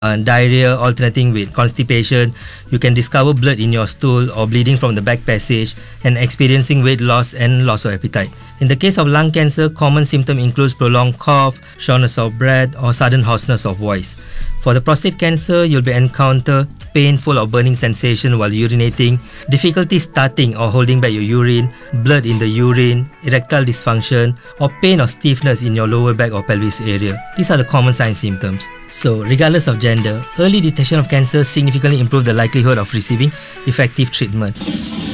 diarrhea alternating with constipation. You can discover blood in your stool or bleeding from the back passage and experiencing weight loss and loss of appetite. In the case of lung cancer, common symptom includes prolonged cough, shortness of breath, or sudden hoarseness of voice. For the prostate cancer, you'll be encounter painful or burning sensation while urinating, difficulty starting or holding back your urine, blood in the urine, erectile dysfunction, or pain or stiffness in your lower back or pelvis area. These are the common signs and symptoms. So, regardless of gender, early detection of cancer significantly improves the likelihood of receiving effective treatment.